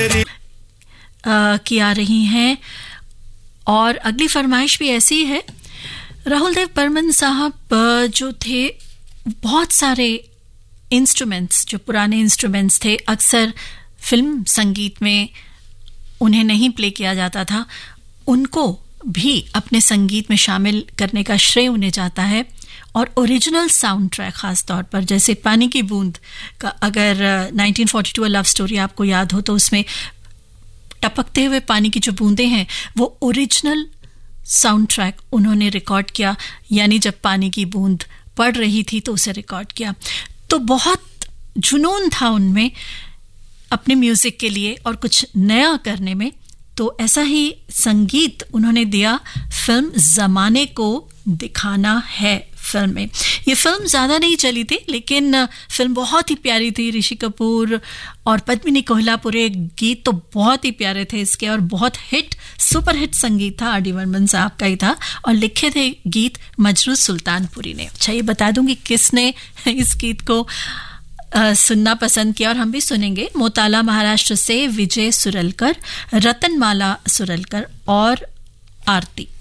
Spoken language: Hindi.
की आ रही हैं। और अगली फरमाइश भी ऐसी है। राहुल देव बर्मन साहब जो थे, बहुत सारे इंस्ट्रूमेंट्स, जो पुराने इंस्ट्रूमेंट्स थे, अक्सर फिल्म संगीत में उन्हें नहीं प्ले किया जाता था, उनको भी अपने संगीत में शामिल करने का श्रेय उन्हें जाता है। और ओरिजिनल साउंड ट्रैक खास तौर पर, जैसे पानी की बूंद का, अगर 1942 लव स्टोरी आपको याद हो तो उसमें टपकते हुए पानी की जो बूंदें हैं वो ओरिजिनल साउंड ट्रैक उन्होंने रिकॉर्ड किया, यानी जब पानी की बूंद पड़ रही थी तो उसे रिकॉर्ड किया। तो बहुत जुनून था उनमें अपने म्यूजिक के लिए और कुछ नया करने में। तो ऐसा ही संगीत उन्होंने दिया फिल्म ज़माने को दिखाना है फिल्म में। ये फिल्म ज़्यादा नहीं चली थी, लेकिन फिल्म बहुत ही प्यारी थी। ऋषि कपूर और पद्मिनी कोल्हापुरे, गीत तो बहुत ही प्यारे थे इसके, और बहुत हिट, सुपर हिट संगीत था आर डी बर्मन साहब का ही था, और लिखे थे गीत मजरू सुल्तानपुरी ने। अच्छा, ये बता दूंगी किसने इस गीत को सुनना पसंद किया, और हम भी सुनेंगे। मोताला महाराष्ट्र से विजय सुरलकर, रतनमाला सुरलकर और आरती।